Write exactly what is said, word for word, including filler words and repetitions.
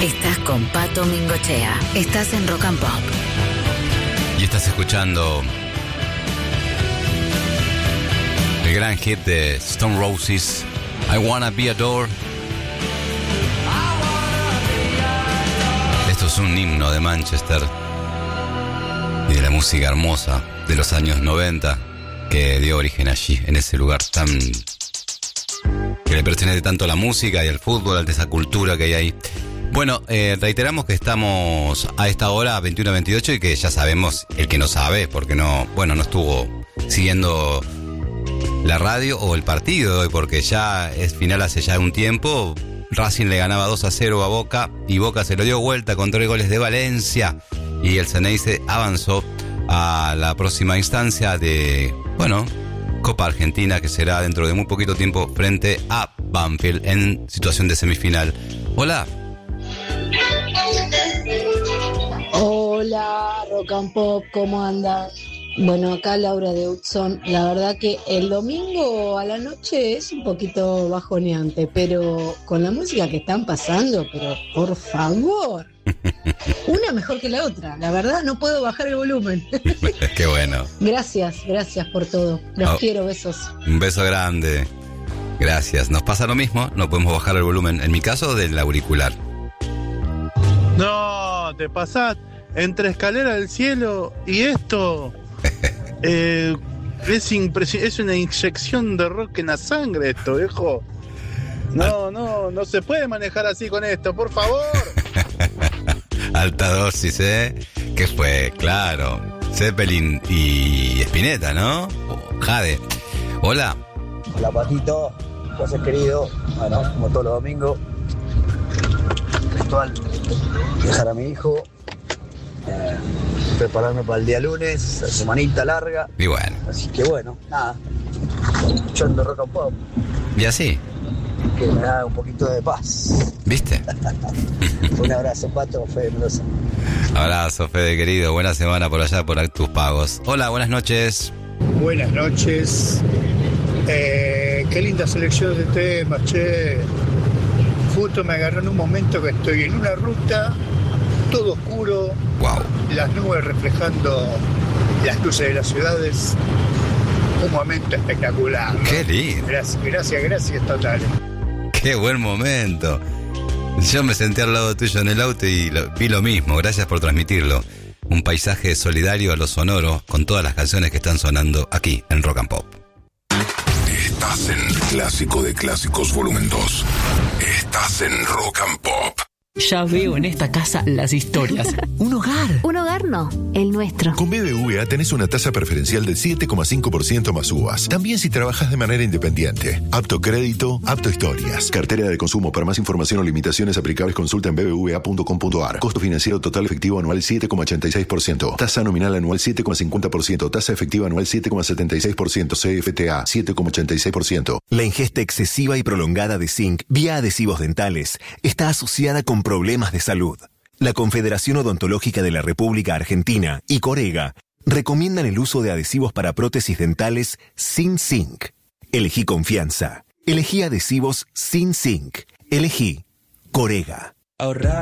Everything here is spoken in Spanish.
Estás con Pato Mingochea. Estás en Rock and Pop. Y estás escuchando el gran hit de Stone Roses, I Wanna Be Adored. Esto es un himno de Manchester y de la música hermosa de los años noventa que dio origen allí, en ese lugar tan que le pertenece tanto a la música y al fútbol, a esa cultura que hay ahí. Bueno, eh, reiteramos que estamos a esta hora, veintiuno a veintiocho, y que ya sabemos, el que no sabe, porque no, bueno, no estuvo siguiendo la radio o el partido de hoy, porque ya es final hace ya un tiempo. Racing le ganaba dos a cero a Boca, y Boca se lo dio vuelta con tres goles de Valencia, y el Ceneice avanzó a la próxima instancia de, bueno, Copa Argentina, que será dentro de muy poquito tiempo frente a Banfield en situación de semifinal. Hola. Hola, Rock and Pop, ¿cómo andan? Bueno, acá Laura de Hudson. La verdad que el domingo a la noche es un poquito bajoneante, pero con la música que están pasando, pero por favor, una mejor que la otra. La verdad no puedo bajar el volumen. Qué bueno. Gracias, gracias por todo. Los oh, quiero, besos. Un beso grande. Gracias. Nos pasa lo mismo, no podemos bajar el volumen. En mi caso, del auricular. No, te pasás entre Escalera del Cielo y esto. eh, es, impresi- es una inyección de rock en la sangre esto, viejo. No, no, no se puede manejar así con esto, por favor. Alta dosis, ¿eh? ¿Qué fue? Claro. Zeppelin y Spinetta, ¿no? Jade. Hola. Hola, Patito. Gracias, querido. Bueno, como todos los domingos. Ritual. Dejar a mi hijo. Eh, prepararme para el día lunes. La semanita larga. Y bueno. Así que bueno, nada. Escuchando Rock and Pop. Y así. Que me da un poquito de paz. ¿Viste? Un abrazo, Pato, Fede Mendoza. Abrazo, Fede, querido. Buena semana por allá, por tus pagos. Hola, buenas noches. Buenas noches. Eh, qué linda selección de temas, che. Justo me agarró en un momento que estoy en una ruta, todo oscuro. Wow. Las nubes reflejando las luces de las ciudades. Un momento espectacular, ¿no? Qué lindo. Gracias, gracias, gracias totales. Qué buen momento. Yo me senté al lado tuyo en el auto y lo, vi lo mismo. Gracias por transmitirlo. Un paisaje solidario a lo sonoro con todas las canciones que están sonando aquí en Rock and Pop. Estás en Clásico de Clásicos Volumen dos. Estás en Rock and Pop. Ya veo en esta casa las historias. Un hogar. Un hogar no, el nuestro. Con B B V A tenés una tasa preferencial del siete coma cinco por ciento más U V A S. También si trabajas de manera independiente. Apto crédito, apto historias. Cartera de consumo. Para más información o limitaciones aplicables, consulta en b b v a punto com punto a r. Costo financiero total efectivo anual siete coma ochenta y seis por ciento. Tasa nominal anual siete coma cincuenta por ciento. Tasa efectiva anual siete coma setenta y seis por ciento. C F T A siete coma ochenta y seis por ciento. La ingesta excesiva y prolongada de zinc vía adhesivos dentales está asociada con problemas de salud. La Confederación Odontológica de la República Argentina y Corega recomiendan el uso de adhesivos para prótesis dentales sin zinc. Elegí confianza. Elegí adhesivos sin zinc. Elegí Corega. Ahorrar